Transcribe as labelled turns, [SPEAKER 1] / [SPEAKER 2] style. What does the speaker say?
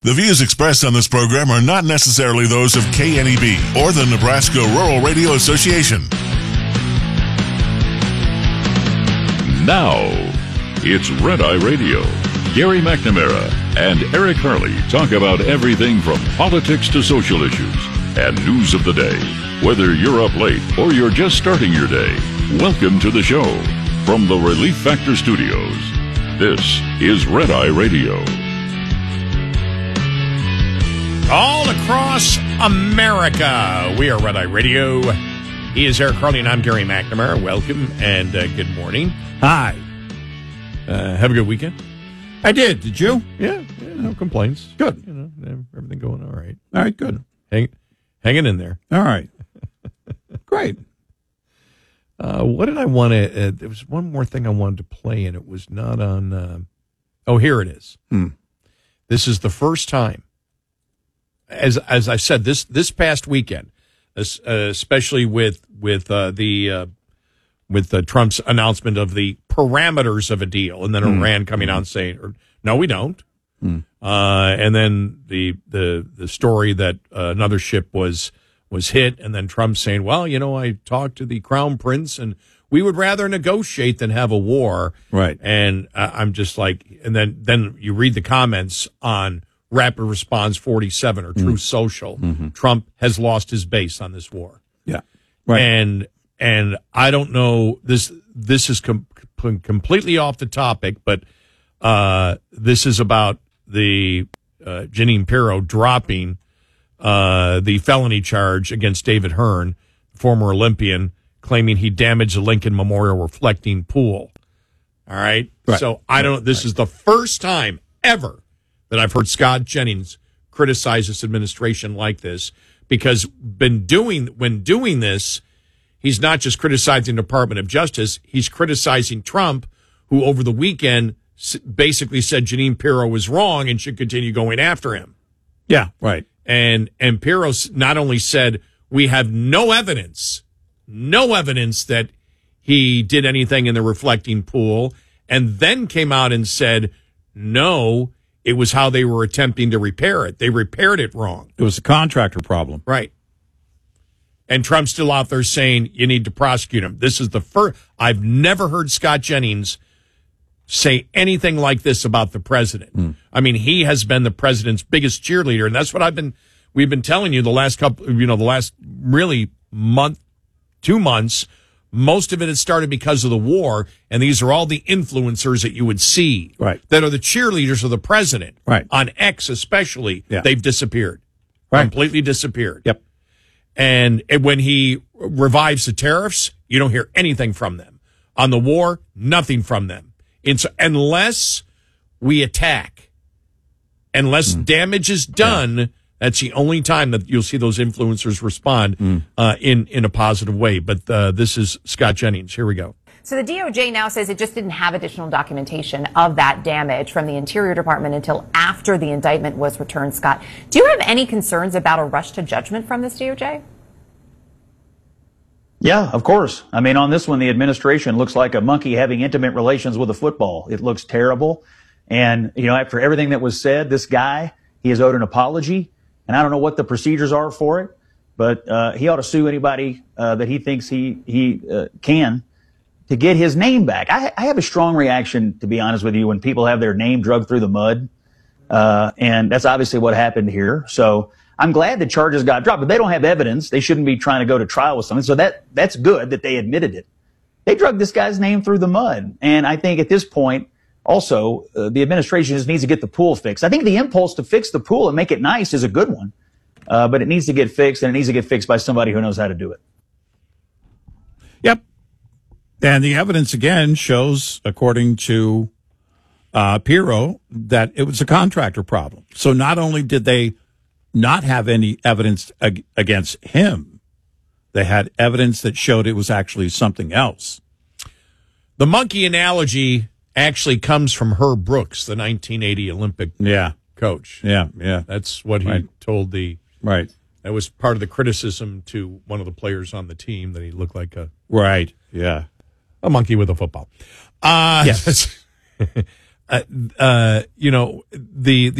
[SPEAKER 1] The views expressed on this program are not necessarily those of KNEB or the Nebraska Rural Radio Association.
[SPEAKER 2] Now, it's Red Eye Radio. Gary McNamara and Eric Harley talk about everything from politics to social issues and news of the day. Whether you're up late or you're just starting your day, welcome to the show. From the Relief Factor Studios, this is Red Eye Radio.
[SPEAKER 3] All across America, we are Red Eye Radio. He is Eric Harley, and I'm Gary McNamara. Welcome and good morning.
[SPEAKER 4] Hi.
[SPEAKER 3] Have a good weekend?
[SPEAKER 4] I did. Did you?
[SPEAKER 3] Yeah, no complaints.
[SPEAKER 4] Good.
[SPEAKER 3] You know, everything going all right.
[SPEAKER 4] All right, good.
[SPEAKER 3] Hanging in there.
[SPEAKER 4] All right. Great.
[SPEAKER 3] What did I want to... there was one more thing I wanted to play, and it was not on... here it is. This is the first time, as I said, this past weekend, especially with Trump's announcement of the parameters of a deal, and then Iran coming out and saying, "No, we don't." And then the story that another ship was hit, and then Trump saying, "Well, you know, I talked to the Crown Prince, and we would rather negotiate than have a war."
[SPEAKER 4] Right.
[SPEAKER 3] And I'm just like, and then you read the comments on Rapid Response 47 or Truth Social. Trump has lost his base on this war.
[SPEAKER 4] Yeah. Right.
[SPEAKER 3] And I don't know, this is completely off the topic, but this is about the Jeanine Pirro dropping the felony charge against David Hearn, former Olympian, claiming he damaged the Lincoln Memorial reflecting pool. All right? So I don't. This is the first time ever that I've heard Scott Jennings criticize this administration like this, because when doing this, he's not just criticizing the Department of Justice, he's criticizing Trump, who over the weekend basically said Jeanine Pirro was wrong and should continue going after him.
[SPEAKER 4] Yeah, right.
[SPEAKER 3] And Pirro not only said, we have no evidence that he did anything in the reflecting pool, and then came out and said, no, it was how they were attempting to repair it. They repaired it wrong.
[SPEAKER 4] It was a contractor problem.
[SPEAKER 3] Right. And Trump's still out there saying you need to prosecute him. This is the first. I've never heard Scott Jennings say anything like this about the president. I mean, he has been the president's biggest cheerleader, and that's what we've been telling you the last really month, 2 months. Most of it has started because of the war, and these are all the influencers that you would see that are the cheerleaders of the president.
[SPEAKER 4] Right.
[SPEAKER 3] On X especially, they've disappeared.
[SPEAKER 4] Right.
[SPEAKER 3] Completely disappeared.
[SPEAKER 4] Yep.
[SPEAKER 3] And when he revives the tariffs, you don't hear anything from them. On the war, nothing from them. Unless we attack, unless damage is done, that's the only time that you'll see those influencers respond in a positive way. But this is Scott Jennings. Here we go.
[SPEAKER 5] So the DOJ now says it just didn't have additional documentation of that damage from the Interior Department until after the indictment was returned. Scott, do you have any concerns about a rush to judgment from this DOJ?
[SPEAKER 6] Yeah, of course. I mean, on this one, the administration looks like a monkey having intimate relations with a football. It looks terrible. And, you know, after everything that was said, this guy, he has owed an apology. And I don't know what the procedures are for it, but he ought to sue anybody that he thinks he can to get his name back. I have a strong reaction, to be honest with you, when people have their name dragged through the mud. And that's obviously what happened here. So I'm glad the charges got dropped, but they don't have evidence. They shouldn't be trying to go to trial with something. So that's good that they admitted it. They dragged this guy's name through the mud. And I think at this point, also, the administration just needs to get the pool fixed. I think the impulse to fix the pool and make it nice is a good one. But it needs to get fixed, and it needs to get fixed by somebody who knows how to do it.
[SPEAKER 4] Yep. And the evidence, again, shows, according to Pirro, that it was a contractor problem. So not only did they not have any evidence against him, they had evidence that showed it was actually something else.
[SPEAKER 3] The monkey analogy actually comes from Herb Brooks, the 1980 Olympic coach.
[SPEAKER 4] Yeah.
[SPEAKER 3] That's what he told the...
[SPEAKER 4] Right.
[SPEAKER 3] That was part of the criticism to one of the players on the team, that he looked like a monkey with a football.
[SPEAKER 4] Yes.
[SPEAKER 3] The